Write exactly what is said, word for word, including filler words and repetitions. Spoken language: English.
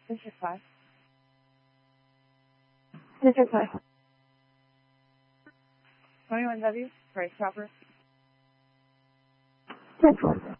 District five. District five. twenty-one W, Bryce Proper. ten four.